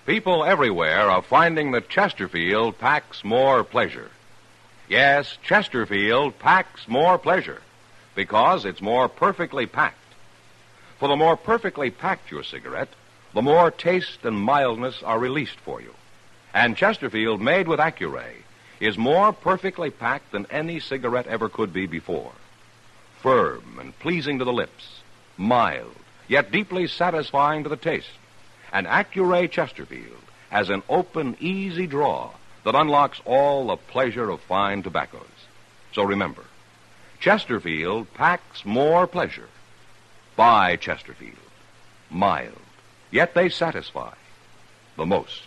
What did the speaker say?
People everywhere are finding that Chesterfield packs more pleasure. Yes, Chesterfield packs more pleasure because it's more perfectly packed. For the more perfectly packed your cigarette, the more taste and mildness are released for you. And Chesterfield, made with Accuray, is more perfectly packed than any cigarette ever could be before. Firm and pleasing to the lips, mild, yet deeply satisfying to the taste. And Accuray Chesterfield has an open, easy draw that unlocks all the pleasure of fine tobaccos. So remember, Chesterfield packs more pleasure. Buy Chesterfield. Mild, yet they satisfy the most.